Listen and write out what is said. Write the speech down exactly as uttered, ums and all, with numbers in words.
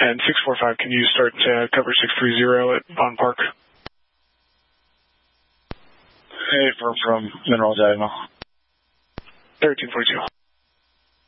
And six four five, can you start uh, cover six three zero at Bond Park? Hey, from, from Mineral Diagonal. thirteen forty-two.